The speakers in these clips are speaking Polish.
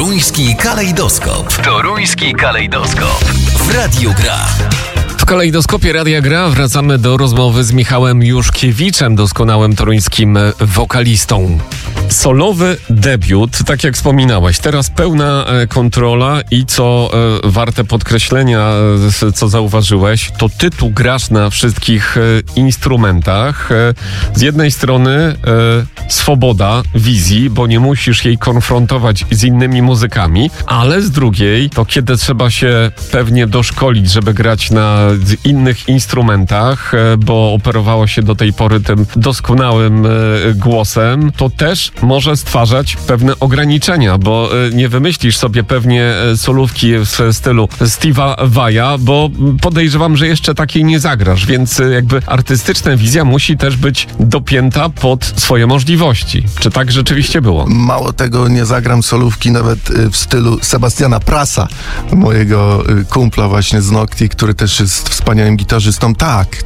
Toruński kalejdoskop. Toruński kalejdoskop. W Radiu Gra. W kalejdoskopie Radia Gra wracamy do rozmowy z Michałem Juszkiewiczem, doskonałym toruńskim wokalistą. Solowy debiut, tak jak wspominałaś, teraz pełna kontrola i co warte podkreślenia, co zauważyłeś, to ty tu grasz na wszystkich instrumentach. Z jednej strony swoboda wizji, bo nie musisz jej konfrontować z innymi muzykami, ale z drugiej, to kiedy trzeba się pewnie doszkolić, żeby grać na innych instrumentach, bo operowało się do tej pory tym doskonałym głosem, to też może stwarzać pewne ograniczenia, bo nie wymyślisz sobie pewnie solówki w stylu Steve'a Vai'a, bo podejrzewam, że jeszcze takiej nie zagrasz, więc jakby artystyczna wizja musi też być dopięta pod swoje możliwości. Czy tak rzeczywiście było? Mało tego, nie zagram solówki nawet w stylu Sebastiana Prasa, mojego kumpla właśnie z Nocti, który też jest wspaniałym gitarzystą. Tak,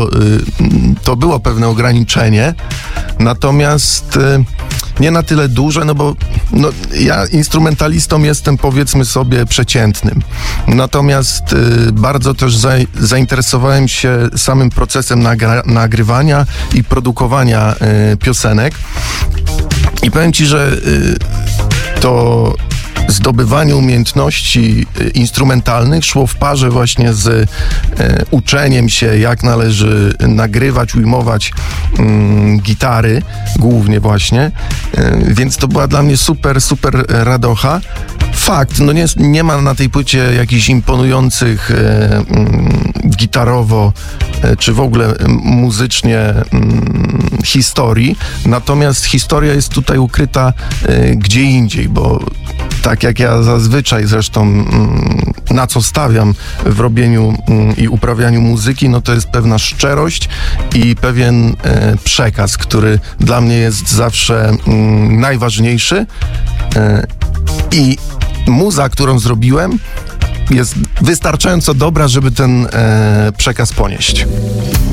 to było pewne ograniczenie, natomiast nie na tyle duże, no bo ja instrumentalistą jestem, powiedzmy sobie, przeciętnym. Natomiast bardzo też zainteresowałem się samym procesem nagrywania i produkowania piosenek. I powiem ci, że to zdobywanie umiejętności instrumentalnych szło w parze właśnie z uczeniem się, jak należy nagrywać, ujmować gitary, głównie właśnie, więc to była dla mnie super radocha. Fakt, nie ma na tej płycie jakichś imponujących gitarowo czy w ogóle muzycznie historii, natomiast historia jest tutaj ukryta gdzie indziej, bo tak jak ja zazwyczaj zresztą na co stawiam w robieniu i uprawianiu muzyki, no to jest pewna szczerość i pewien przekaz, który dla mnie jest zawsze najważniejszy i muza, którą zrobiłem, jest wystarczająco dobra, żeby ten przekaz ponieść.